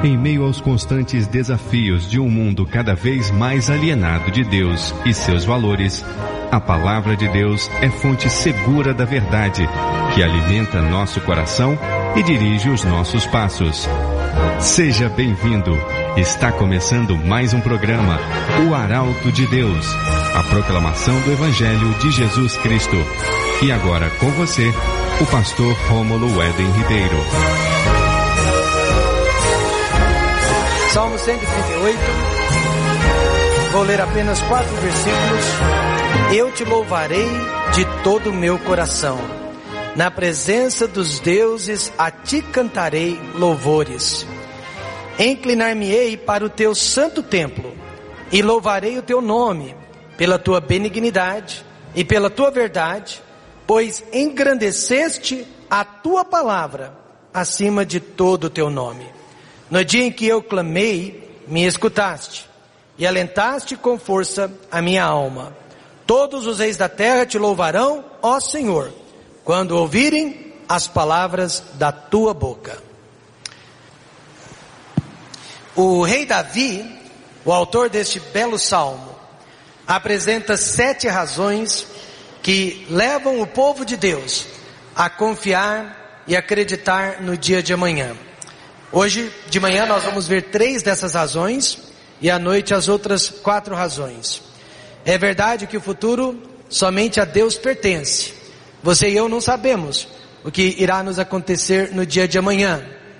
Em meio aos constantes desafios de um mundo cada vez mais alienado de Deus e seus valores, a palavra de Deus é fonte segura da verdade, que alimenta nosso coração e dirige os nossos passos. Seja bem-vindo. Está começando mais um programa, O Arauto de Deus, a proclamação do Evangelho de Jesus Cristo. E agora com você, o pastor Rômulo Éden Ribeiro. Salmo 138, vou ler apenas 4 versículos. Eu te louvarei de todo o meu coração. Na presença dos deuses a ti cantarei louvores. Inclinar-me-ei para o teu santo templo e louvarei o teu nome pela tua benignidade e pela tua verdade, pois engrandeceste a tua palavra acima de todo o teu nome. No dia em que eu clamei, me escutaste e alentaste com força a minha alma. Todos os reis da terra te louvarão, ó Senhor, quando ouvirem as palavras da tua boca. O rei Davi, o autor deste belo salmo, apresenta 7 razões que levam o povo de Deus a confiar e acreditar no dia de amanhã. Hoje de manhã nós vamos ver 3 dessas razões e à noite as outras 4 razões. É verdade que o futuro somente a Deus pertence. Você e eu não sabemos o que irá nos acontecer no dia de amanhã,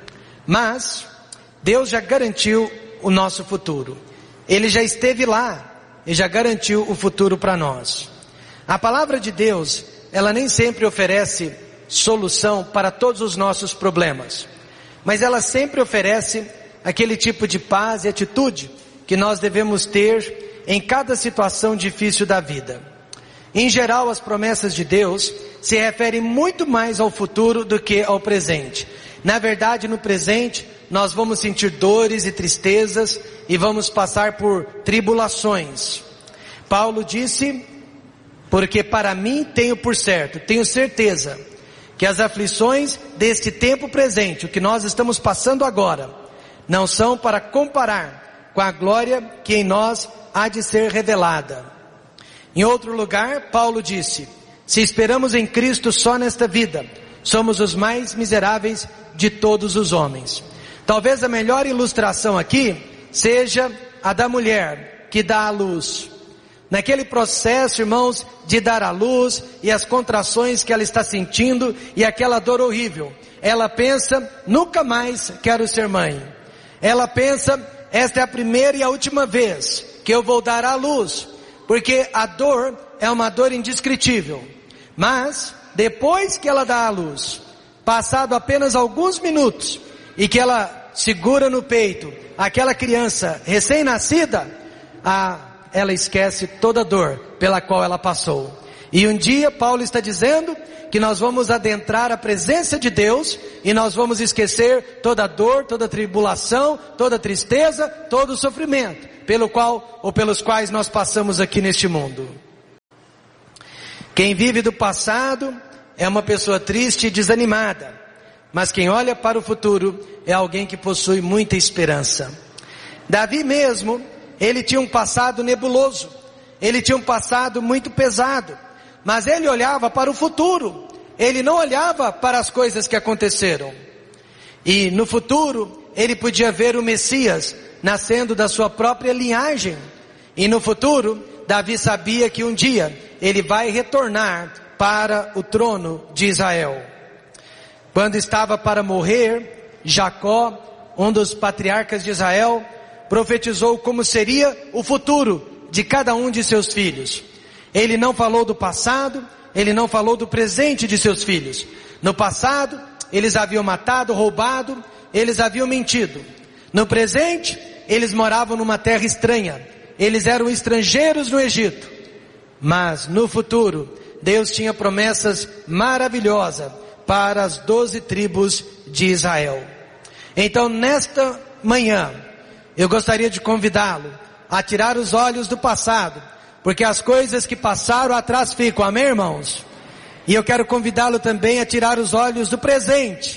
mas Deus já garantiu o nosso futuro. Ele já esteve lá e já garantiu o futuro para nós. A palavra de Deus, ela nem sempre oferece solução para todos os nossos problemas, mas ela sempre oferece aquele tipo de paz e atitude que nós devemos ter em cada situação difícil da vida. Em geral, as promessas de Deus se referem muito mais ao futuro do que ao presente. Na verdade, no presente, nós vamos sentir dores e tristezas e vamos passar por tribulações. Paulo disse, porque para mim tenho por certo, tenho certeza, que as aflições deste tempo presente, o que nós estamos passando agora, não são para comparar com a glória que em nós há de ser revelada. Em outro lugar, Paulo disse, se esperamos em Cristo só nesta vida, somos os mais miseráveis de todos os homens. Talvez a melhor ilustração aqui seja a da mulher que dá à luz. Naquele processo, irmãos, de dar à luz e as contrações que ela está sentindo e aquela dor horrível, ela pensa, nunca mais quero ser mãe. Ela pensa, esta é a primeira e a última vez que eu vou dar à luz, porque a dor é uma dor indescritível. Mas, depois que ela dá à luz, passado apenas alguns minutos, e que ela segura no peito aquela criança recém-nascida, ela esquece toda a dor pela qual ela passou. E um dia Paulo está dizendo que nós vamos adentrar a presença de Deus e nós vamos esquecer toda a dor, toda a tribulação, toda a tristeza, todo o sofrimento pelo qual ou pelos quais nós passamos aqui neste mundo. Quem vive do passado é uma pessoa triste e desanimada, mas quem olha para o futuro é alguém que possui muita esperança. Davi mesmo, ele tinha um passado nebuloso, ele tinha um passado muito pesado, mas ele olhava para o futuro, ele não olhava para as coisas que aconteceram. E no futuro, ele podia ver o Messias nascendo da sua própria linhagem. E no futuro, Davi sabia que um dia ele vai retornar para o trono de Israel. Quando estava para morrer, Jacó, um dos patriarcas de Israel, profetizou como seria o futuro de cada um de seus filhos. Ele não falou do passado, ele não falou do presente de seus filhos. No passado, eles haviam matado, roubado, eles haviam mentido. No presente, eles moravam numa terra estranha, eles eram estrangeiros no Egito. Mas no futuro, Deus tinha promessas maravilhosas para as 12 tribos de Israel. Então nesta manhã, eu gostaria de convidá-lo a tirar os olhos do passado, porque as coisas que passaram atrás ficam, amém, irmãos? E eu quero convidá-lo também a tirar os olhos do presente,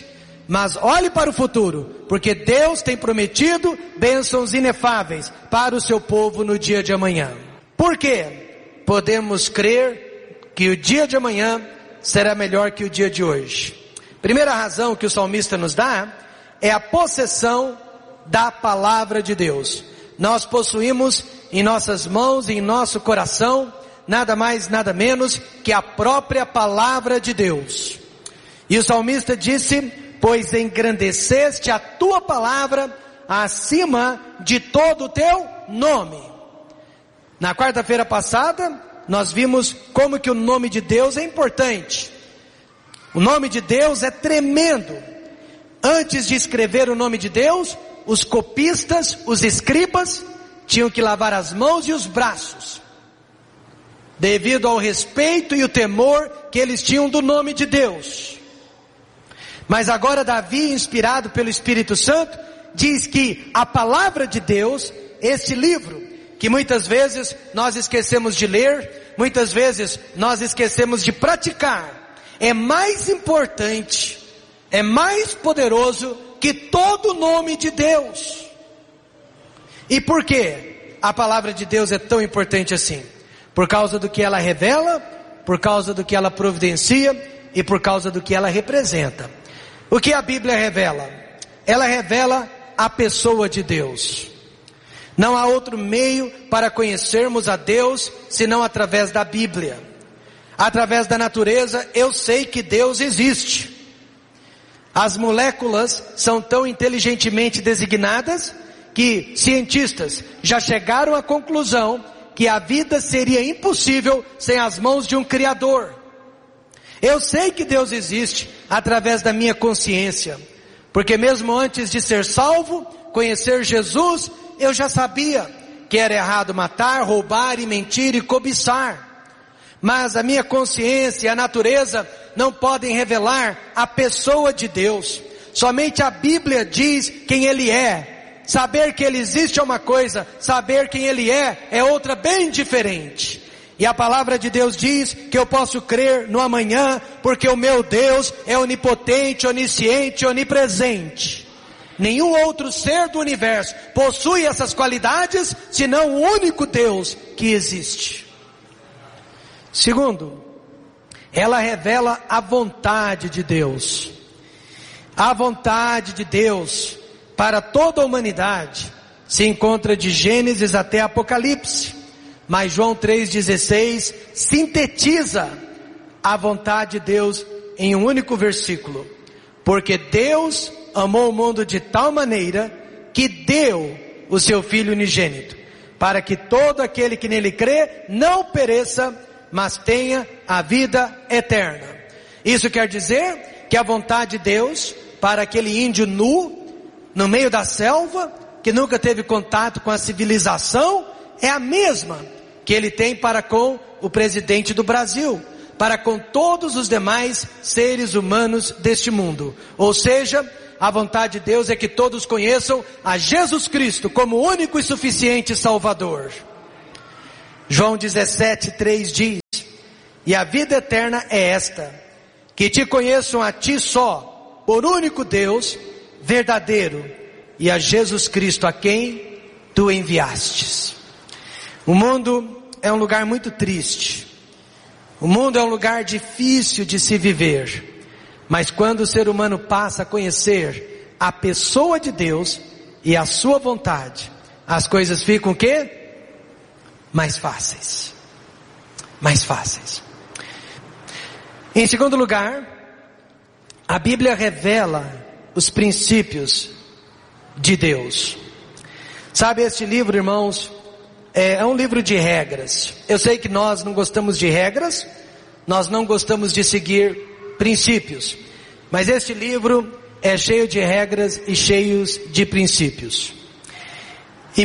Mas olhe para o futuro, porque Deus tem prometido bênçãos inefáveis para o seu povo no dia de amanhã. Por quê? Podemos crer que o dia de amanhã será melhor que o dia de hoje. Primeira razão que o salmista nos dá é a possessão da palavra de Deus. Nós possuímos em nossas mãos e em nosso coração nada mais, nada menos que a própria palavra de Deus. E o salmista disse: pois engrandeceste a tua palavra acima de todo o teu nome. Na quarta-feira passada, nós vimos como que o nome de Deus é importante. O nome de Deus é tremendo. Antes de escrever o nome de Deus, os copistas, os escribas, tinham que lavar as mãos e os braços, devido ao respeito e o temor que eles tinham do nome de Deus. Mas agora Davi, inspirado pelo Espírito Santo, diz que a palavra de Deus, este livro, que muitas vezes nós esquecemos de ler, muitas vezes nós esquecemos de praticar, é mais importante, é mais poderoso que todo o nome de Deus. E por que a palavra de Deus é tão importante assim? Por causa do que ela revela, por causa do que ela providencia e por causa do que ela representa. O que a Bíblia revela? Ela revela a pessoa de Deus. Não há outro meio para conhecermos a Deus senão através da Bíblia. Através da natureza, eu sei que Deus existe. As moléculas são tão inteligentemente designadas que cientistas já chegaram à conclusão que a vida seria impossível sem as mãos de um Criador. Eu sei que Deus existe através da minha consciência, porque mesmo antes de ser salvo, conhecer Jesus, eu já sabia que era errado matar, roubar e mentir e cobiçar. Mas a minha consciência e a natureza não podem revelar a pessoa de Deus. Somente a Bíblia diz quem Ele é. Saber que Ele existe é uma coisa, saber quem Ele é outra bem diferente. E a palavra de Deus diz que eu posso crer no amanhã, porque o meu Deus é onipotente, onisciente, onipresente. Nenhum outro ser do universo possui essas qualidades, senão o único Deus que existe. Segundo, ela revela a vontade de Deus. A vontade de Deus para toda a humanidade se encontra de Gênesis até Apocalipse. Mas João 3,16 sintetiza a vontade de Deus em um único versículo. Porque Deus amou o mundo de tal maneira que deu o seu Filho unigênito, para que todo aquele que nele crê não pereça, mas tenha a vida eterna. Isso quer dizer que a vontade de Deus para aquele índio nu, no meio da selva, que nunca teve contato com a civilização, é a mesma que Ele tem para com o presidente do Brasil, para com todos os demais seres humanos deste mundo. Ou seja, a vontade de Deus é que todos conheçam a Jesus Cristo como o único e suficiente Salvador. João 17:3 diz: e a vida eterna é esta, que te conheçam a ti só, por único Deus, verdadeiro, e a Jesus Cristo a quem tu enviastes. O mundo é um lugar muito triste. O mundo é um lugar difícil de se viver. Mas quando o ser humano passa a conhecer a pessoa de Deus e a sua vontade, as coisas ficam o quê? Mais fáceis. Mais fáceis. Em segundo lugar, a Bíblia revela os princípios de Deus. Sabe, este livro, irmãos, é um livro de regras. Eu sei que nós não gostamos de regras, nós não gostamos de seguir princípios, mas este livro é cheio de regras e cheios de princípios. Em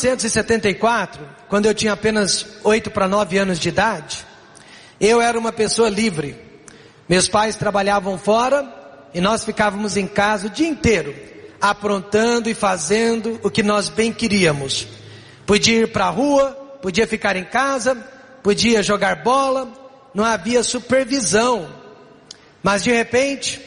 1974, quando eu tinha apenas 8 para 9 anos de idade, eu era uma pessoa livre. Meus pais trabalhavam fora e nós ficávamos em casa o dia inteiro, aprontando e fazendo o que nós bem queríamos. Podia ir para a rua, podia ficar em casa, podia jogar bola, não havia supervisão. Mas de repente,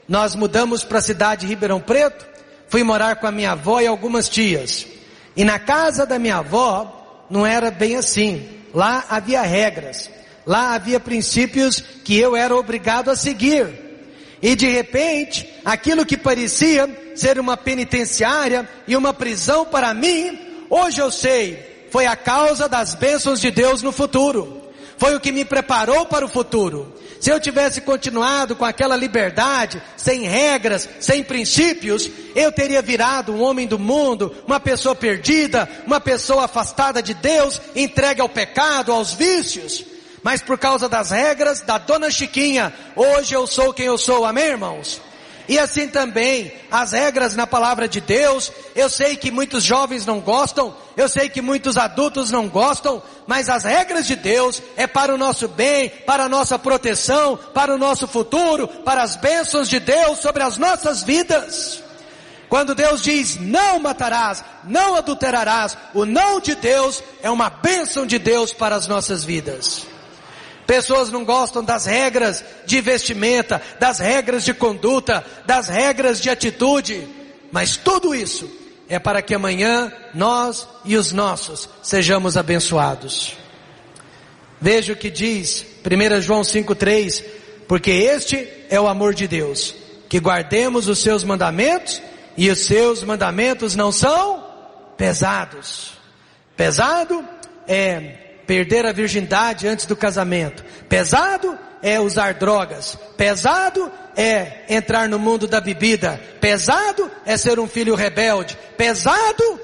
nós mudamos para a cidade de Ribeirão Preto, fui morar com a minha avó e algumas tias. E na casa da minha avó, não era bem assim. Lá havia regras, lá havia princípios que eu era obrigado a seguir. E de repente, aquilo que parecia ser uma penitenciária e uma prisão para mim, hoje eu sei, foi a causa das bênçãos de Deus no futuro. Foi o que me preparou para o futuro. Se eu tivesse continuado com aquela liberdade, sem regras, sem princípios, eu teria virado um homem do mundo, uma pessoa perdida, uma pessoa afastada de Deus, entregue ao pecado, aos vícios. Mas por causa das regras da Dona Chiquinha, hoje eu sou quem eu sou, amém, irmãos? E assim também, as regras na palavra de Deus, eu sei que muitos jovens não gostam, eu sei que muitos adultos não gostam, mas as regras de Deus é para o nosso bem, para a nossa proteção, para o nosso futuro, para as bênçãos de Deus sobre as nossas vidas. Quando Deus diz, não matarás, não adulterarás, o não de Deus é uma bênção de Deus para as nossas vidas. Pessoas não gostam das regras de vestimenta, das regras de conduta, das regras de atitude, mas tudo isso é para que amanhã nós e os nossos sejamos abençoados. Veja o que diz 1 João 5,3, porque este é o amor de Deus, que guardemos os seus mandamentos, e os seus mandamentos não são pesados. Pesado é perder a virgindade antes do casamento. Pesado é usar drogas. Pesado é entrar no mundo da bebida. Pesado é ser um filho rebelde. Pesado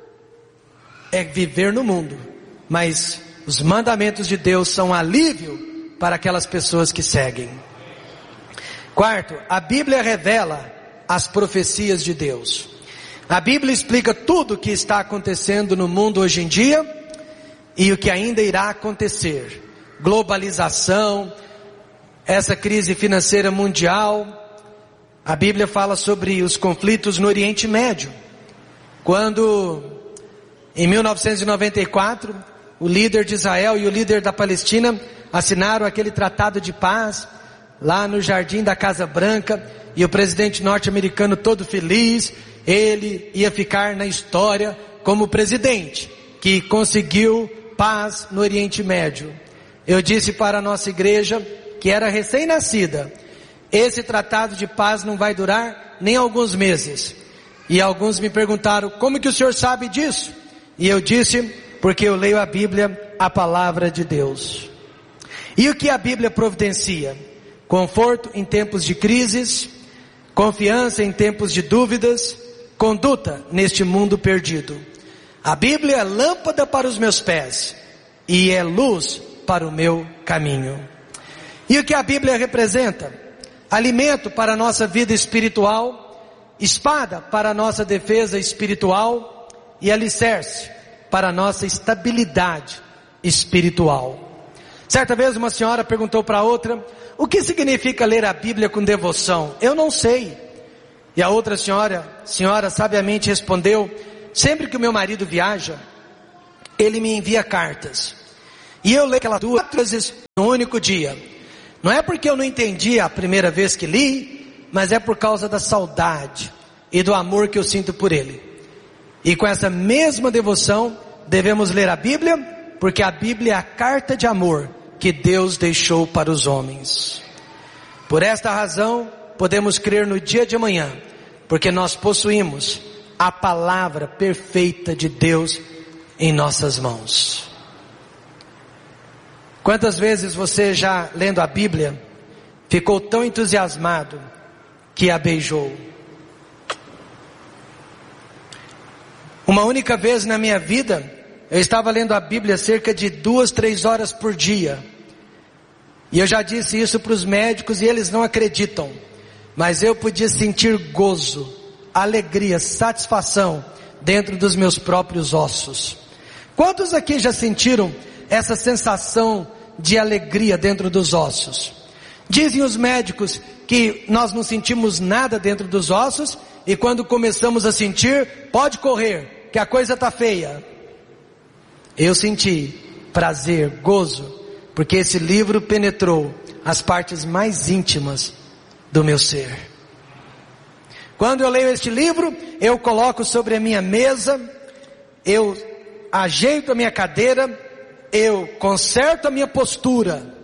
é viver no mundo. Mas os mandamentos de Deus são alívio para aquelas pessoas que seguem. Quarto, a Bíblia revela as profecias de Deus. A Bíblia explica tudo o que está acontecendo no mundo hoje em dia e o que ainda irá acontecer. Globalização, essa crise financeira mundial. A Bíblia fala sobre os conflitos no Oriente Médio. Quando, em 1994, o líder de Israel e o líder da Palestina assinaram aquele tratado de paz, lá no jardim da Casa Branca, e o presidente norte-americano todo feliz, ele ia ficar na história como presidente que conseguiu paz no Oriente Médio. Eu disse para a nossa igreja, que era recém-nascida, esse tratado de paz não vai durar nem alguns meses. E alguns me perguntaram, como que o senhor sabe disso? E eu disse, porque eu leio a Bíblia, a palavra de Deus. E o que a Bíblia providencia? Conforto em tempos de crises, confiança em tempos de dúvidas, conduta neste mundo perdido. A Bíblia é lâmpada para os meus pés e é luz para o meu caminho. E o que a Bíblia representa? Alimento para a nossa vida espiritual, espada para a nossa defesa espiritual e alicerce para a nossa estabilidade espiritual. Certa vez uma senhora perguntou para outra, o que significa ler a Bíblia com devoção? Eu não sei. E a outra senhora sabiamente respondeu, sempre que o meu marido viaja, ele me envia cartas. E eu leio aquelas 2 vezes no único dia. Não é porque eu não entendi a primeira vez que li, mas é por causa da saudade e do amor que eu sinto por ele. E com essa mesma devoção, devemos ler a Bíblia, porque a Bíblia é a carta de amor que Deus deixou para os homens. Por esta razão, podemos crer no dia de amanhã, porque nós possuímos a palavra perfeita de Deus em nossas mãos. Quantas vezes você já, lendo a Bíblia, ficou tão entusiasmado que a beijou? Uma única vez na minha vida, eu estava lendo a Bíblia cerca de 2-3 horas por dia. E eu já disse isso para os médicos e eles não acreditam. Mas eu podia sentir gozo, alegria, satisfação dentro dos meus próprios ossos. Quantos aqui já sentiram essa sensação de alegria dentro dos ossos? Dizem os médicos que nós não sentimos nada dentro dos ossos e quando começamos a sentir, pode correr, que a coisa está feia. Eu senti prazer, gozo, porque esse livro penetrou as partes mais íntimas do meu ser. Quando eu leio este livro, eu coloco sobre a minha mesa, eu ajeito a minha cadeira, eu conserto a minha postura.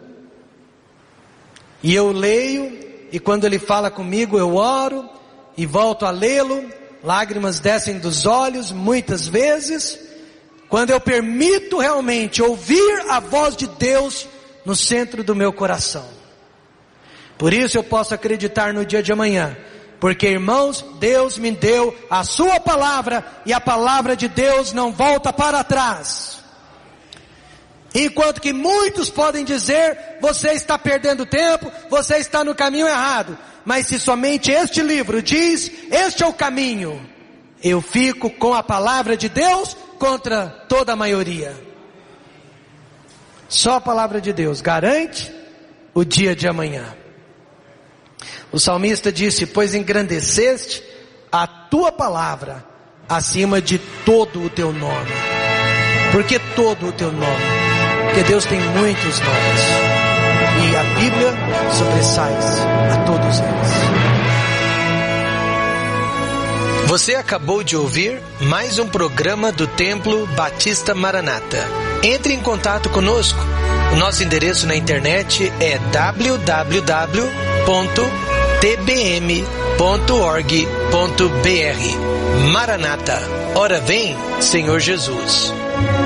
E eu leio, e quando ele fala comigo, eu oro, e volto a lê-lo, lágrimas descem dos olhos, muitas vezes, quando eu permito realmente ouvir a voz de Deus no centro do meu coração. Por isso eu posso acreditar no dia de amanhã, porque irmãos, Deus me deu a sua palavra, e a palavra de Deus não volta para trás. Enquanto que muitos podem dizer, você está perdendo tempo, você está no caminho errado. Mas se somente este livro diz, este é o caminho, eu fico com a palavra de Deus contra toda a maioria. Só a palavra de Deus garante o dia de amanhã. O salmista disse, pois engrandeceste a tua palavra acima de todo o teu nome. Por que todo o teu nome? Porque Deus tem muitos nomes, e a Bíblia sobressai a todos eles. Você acabou de ouvir mais um programa do Templo Batista Maranata. Entre em contato conosco. O nosso endereço na internet é www.tbm.org.br. Maranata, ora vem, Senhor Jesus.